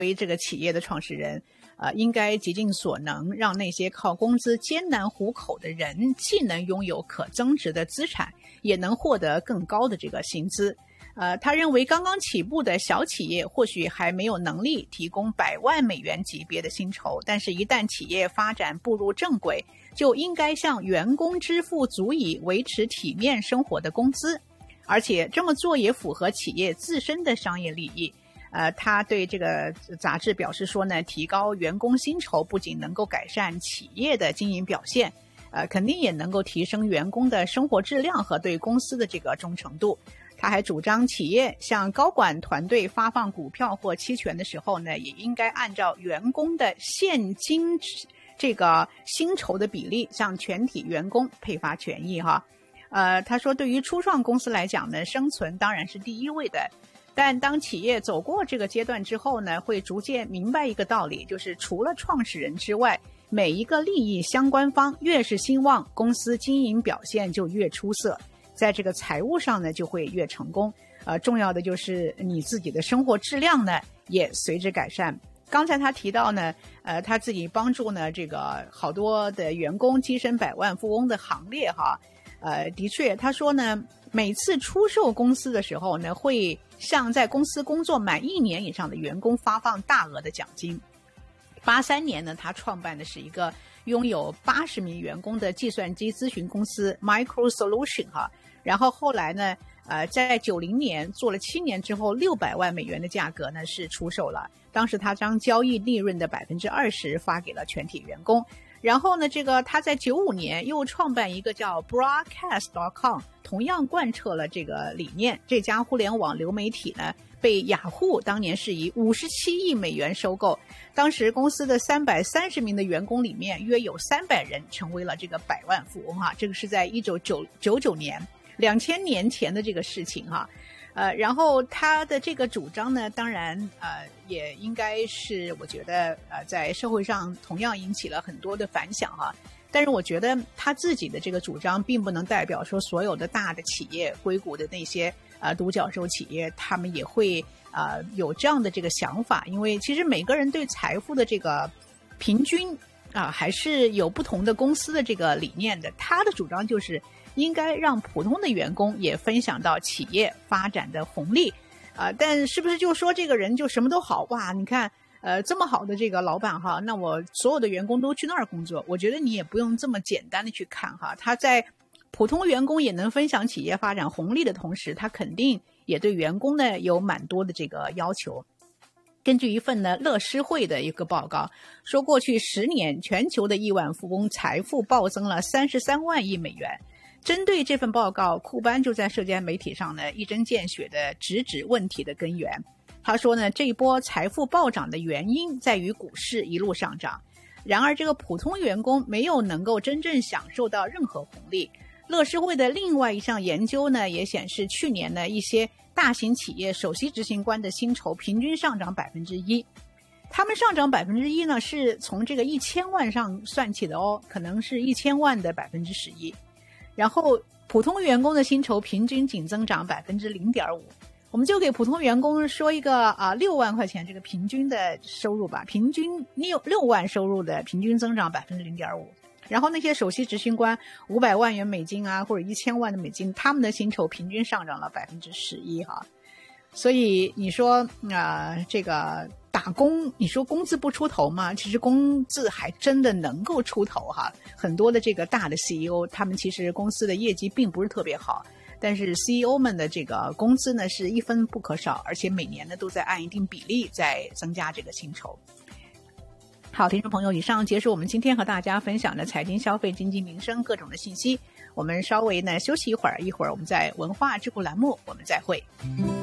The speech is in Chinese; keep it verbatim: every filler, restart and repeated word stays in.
为这个企业的创始人，呃，应该竭尽所能，让那些靠工资艰难糊口的人，既能拥有可增值的资产，也能获得更高的这个薪资。呃，他认为刚刚起步的小企业或许还没有能力提供百万美元级别的薪酬，但是一旦企业发展步入正轨，就应该向员工支付足以维持体面生活的工资，而且这么做也符合企业自身的商业利益。呃，他对这个杂志表示说呢，提高员工薪酬不仅能够改善企业的经营表现，呃，肯定也能够提升员工的生活质量和对公司的这个忠诚度。他还主张企业向高管团队发放股票或期权的时候呢，也应该按照员工的现金这个薪酬的比例向全体员工配发权益哈。呃，他说对于初创公司来讲呢，生存当然是第一位的，但当企业走过这个阶段之后呢，会逐渐明白一个道理，就是除了创始人之外，每一个利益相关方越是兴旺，公司经营表现就越出色，在这个财务上呢就会越成功。呃，重要的就是你自己的生活质量呢也随之改善。刚才他提到呢，呃，他自己帮助呢这个好多的员工跻身百万富翁的行列哈。呃，的确，他说呢，每次出售公司的时候呢，会向在公司工作满一年以上的员工发放大额的奖金。八三年呢，他创办的是一个拥有八十名员工的计算机咨询公司 Micro Solution 哈。然后后来呢，呃，在九零年做了七年之后，六百万美元的价格呢是出售了。当时他将交易利润的百分之二十发给了全体员工。然后呢，这个他在九五年又创办一个叫 Broadcast dot com， 同样贯彻了这个理念。这家互联网流媒体呢，被雅虎当年是以五十七亿美元收购。当时公司的三百三十名的员工里面，约有三百人成为了这个百万富翁哈。这个是在一九九九年。两千年前的这个事情哈，呃，然后他的这个主张呢，当然呃也应该是我觉得呃在社会上同样引起了很多的反响哈。但是我觉得他自己的这个主张并不能代表说所有的大的企业、硅谷的那些呃独角兽企业，他们也会呃有这样的这个想法，因为其实每个人对财富的这个平均啊、呃、还是有不同的公司的这个理念的。他的主张就是应该让普通的员工也分享到企业发展的红利，啊、呃，但是不是就说这个人就什么都好哇？你看，呃，这么好的这个老板哈，那我所有的员工都去那儿工作，我觉得你也不用这么简单的去看哈。他在普通员工也能分享企业发展红利的同时，他肯定也对员工呢有蛮多的这个要求。根据一份呢乐施会的一个报告说，过去十年全球的亿万富翁财富暴增了三十三万亿美元。针对这份报告，库班就在社交媒体上呢一针见血地直指问题的根源。他说呢，这一波财富暴涨的原因在于股市一路上涨，然而这个普通员工没有能够真正享受到任何红利。乐施会的另外一项研究呢也显示，去年呢一些大型企业首席执行官的薪酬平均上涨百分之一。他们上涨百分之一呢是从这个一千万上算起的哦，可能是一千万的百分之十一。然后普通员工的薪酬平均仅增长百分之零点五。我们就给普通员工说一个啊六万块钱这个平均的收入吧，平均六六万收入的平均增长百分之零点五。然后那些首席执行官五百万元美金啊，或者一千万的美金，他们的薪酬平均上涨了百分之十一哈。所以你说啊、呃，这个打工，你说工资不出头吗？其实工资还真的能够出头哈。很多的这个大的 C E O， 他们其实公司的业绩并不是特别好，但是 C E O 们的这个工资呢是一分不可少，而且每年呢都在按一定比例在增加这个薪酬。好，听众朋友，以上结束我们今天和大家分享的财经、消费、经济、民生各种的信息。我们稍微呢休息一会儿，一会儿我们在文化智库栏目我们再会。